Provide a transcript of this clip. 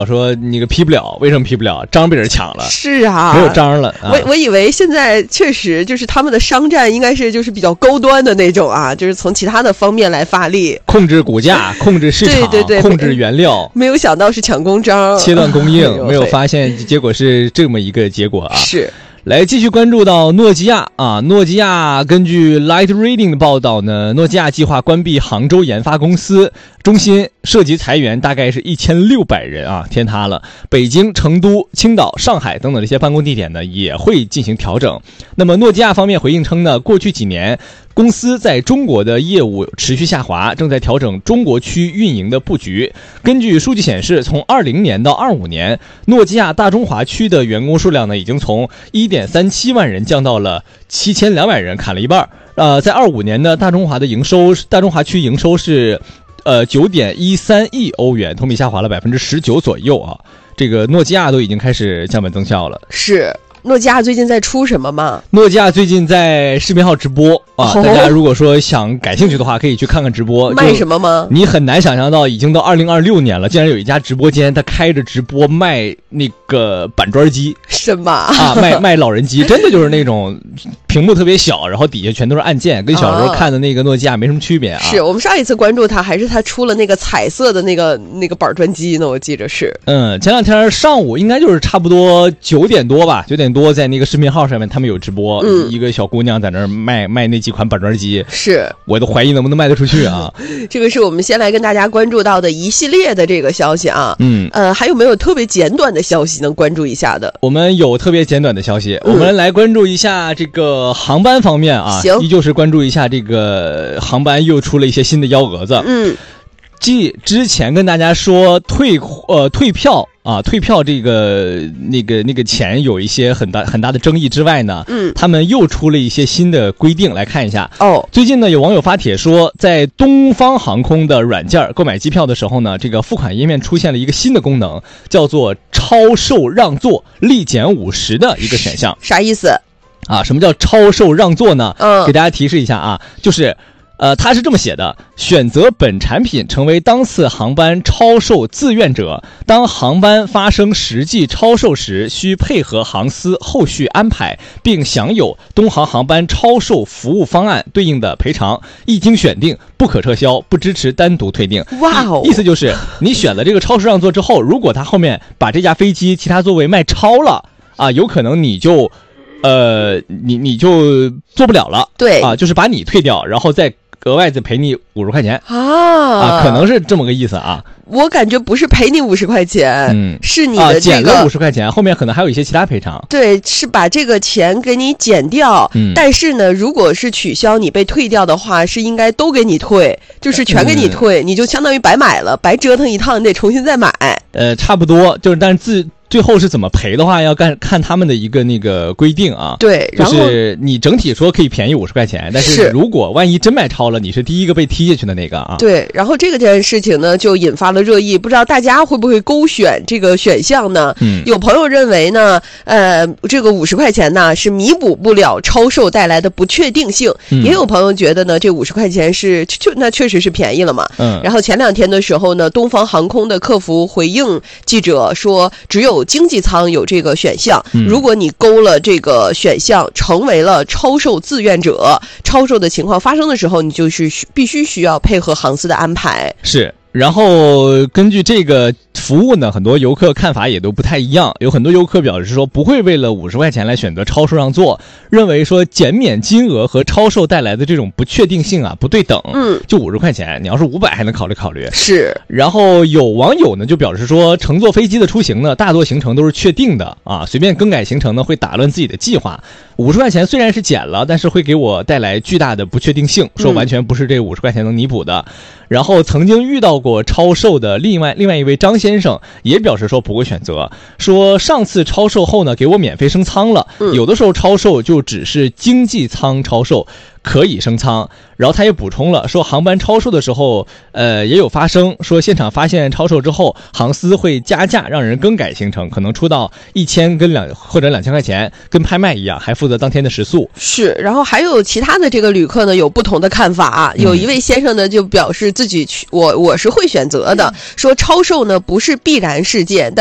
说那个批不了，为什么批不了？章被人抢了。 是啊， 没有章了。 我以为现在确实就是他们的商战应该是就是比较高端的那种啊，就是从其他的方面来发力， 控制股价，控制市场， 对， 控制原料。 没有想到是抢公章， 切断供应，没有发现结果是这么一个结果啊。 是。 来继续关注到诺基亚啊，诺基亚根据 Light Reading 的报道呢，诺基亚计划关闭杭州研发公司中心，涉及裁员大概是1600人啊，天塌了。北京、成都、青岛、上海等等这些办公地点呢也会进行调整。那么诺基亚方面回应称呢，过去几年公司在中国的业务持续下滑，正在调整中国区运营的布局。根据数据显示，从20年到25年，诺基亚大中华区的员工数量呢已经从1.37万人降到了7200人，砍了一半。在25年呢，大中华区营收是9.13亿欧元，同比下滑了19%左右啊。这个诺基亚都已经开始降本增效了。 是。诺基亚最近在出什么吗？ 诺基亚最近在视频号直播啊，大家如果说想感兴趣的话，可以去看看直播。 卖什么吗？ 你很难想象到，已经到2026年了，竟然有一家直播间，他开着直播卖那个板砖机。 什么啊？卖老人机，真的就是那种屏幕特别小，然后底下全都是按键，跟小时候看的那个诺基亚没什么区别啊。 是我们上一次关注他，还是他出了那个彩色的那个板砖机呢？我记着是。 前两天上午应该就是差不多9点多吧，9点多在那个视频号上面他们有直播，一个小姑娘在那儿卖那几款板砖机， 是我都怀疑能不能卖得出去啊。 这个是我们先来跟大家关注到的一系列的这个消息啊。还有没有特别简短的消息能关注一下的？ 我们有特别简短的消息，我们来关注一下这个航班方面啊。 行， 依旧是关注一下这个航班又出了一些新的幺蛾子。继之前跟大家说退票啊，退票这个那个钱有一些很大的争议之外呢，他们又出了一些新的规定，来看一下。最近呢有网友发帖说，在东方航空的软件购买机票的时候呢，这个付款页面出现了一个新的功能，叫做超售让座立减50的一个选项。 啥意思啊？什么叫超售让座呢？给大家提示一下啊，就是它是这么写的：选择本产品成为当次航班超售自愿者，当航班发生实际超售时，需配合航司后续安排，并享有东航航班超售服务方案对应的赔偿，一经选定不可撤销，不支持单独退订。 哇哦！ 意思就是你选了这个超售让座之后，如果他后面把这架飞机其他座位卖超了啊，有可能你就你就做不了了。 对啊，就是把你退掉，然后再额外再赔你50块钱啊， 可能是这么个意思啊。 我感觉不是赔你50块钱，是你的减了50块钱，后面可能还有一些其他赔偿。 对，是把这个钱给你减掉，但是呢，如果是取消你被退掉的话，是应该都给你退，就是全给你退，你就相当于白买了，白折腾一趟，你得重新再买。 差不多，就是但是最后是怎么赔的话，要看他们的一个那个规定啊。 对，然后就是你整体说可以便宜50块钱，但是如果万一真卖超了，你是第一个被踢下去的那个啊。 对，然后这件事情呢就引发了热议，不知道大家会不会勾选这个选项呢？有朋友认为呢，这个50块钱呢是弥补不了超售带来的不确定性，也有朋友觉得呢这50块钱是那确实是便宜了嘛。然后前2天的时候呢，东方航空的客服回应记者说，只有经济舱有这个选项，如果你勾了这个选项，成为了超售自愿者，超售的情况发生的时候，你就是必须需要配合航司的安排。 是。然后根据这个服务呢，很多游客看法也都不太一样。有很多游客表示说，不会为了50块钱来选择超售让座，认为说减免金额和超售带来的这种不确定性啊不对等。就50块钱，你要是500还能考虑。 是。 然后有网友呢就表示说，乘坐飞机的出行呢，大多行程都是确定的啊，随便更改行程呢会打乱自己的计划。50块钱虽然是减了，但是会给我带来巨大的不确定性，说完全不是这50块钱能弥补的。然后曾经遇到过超售的另外一位张先生也表示说不会选择，说上次超售后呢给我免费升舱了，有的时候超售就只是经济舱超售， 可以升舱。然后他也补充了说，航班超售的时候也有发生，说现场发现超售之后，航司会加价让人更改行程，可能出到1000或者2000块钱，跟拍卖一样，还负责当天的食宿。 是，然后还有其他的这个旅客呢有不同的看法，有一位先生呢就表示自己我是会选择的，说超售呢不是必然事件。